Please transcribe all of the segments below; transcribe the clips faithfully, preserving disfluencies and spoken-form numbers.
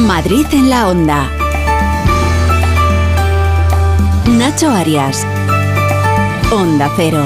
Madrid en la Onda. Nacho Arias. Onda Cero.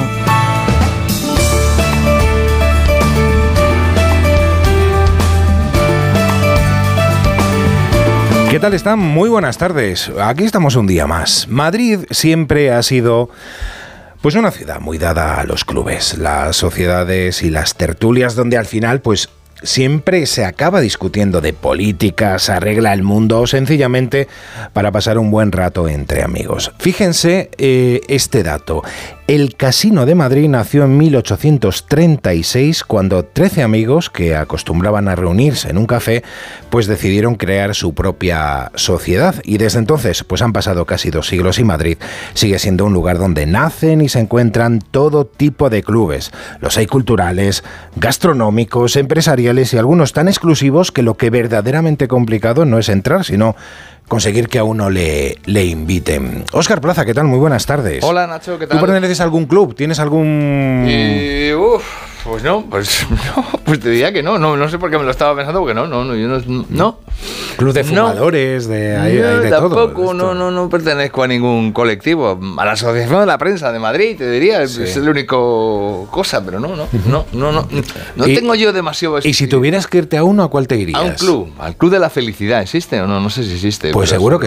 ¿Qué tal están? Muy buenas tardes. Aquí estamos un día más. Madrid siempre ha sido pues una ciudad muy dada a los clubes, las sociedades y las tertulias donde al final pues siempre se acaba discutiendo de política, se arregla el mundo o sencillamente para pasar un buen rato entre amigos. Fíjense eh, este dato. El Casino de Madrid nació en mil ochocientos treinta y seis cuando trece amigos que acostumbraban a reunirse en un café pues decidieron crear su propia sociedad y desde entonces pues han pasado casi dos siglos y Madrid sigue siendo un lugar donde nacen y se encuentran todo tipo de clubes. Los hay culturales, gastronómicos, empresariales y algunos tan exclusivos que lo que verdaderamente complicado no es entrar sino conseguir que a uno le, le inviten. Óscar Plaza, ¿qué tal? Muy buenas tardes. Hola, Nacho, ¿qué tal? ¿Tú perteneces a algún club? ¿Tienes algún...? Y, uf, pues no, pues no, pues te diría que no, no, no sé por qué me lo estaba pensando, porque no, no, no, yo no, no. Club de fumadores, no, de, hay, no, hay de tampoco, todo. No, no, no pertenezco a ningún colectivo, a la Asociación de la Prensa de Madrid, te diría, sí. Es la única cosa, pero no, no, no, no, no, no y, tengo yo demasiado... ¿Y si tuvieras que irte a uno, a cuál te irías? A un club, al Club de la Felicidad, ¿existe o no? No sé si existe. Pues seguro que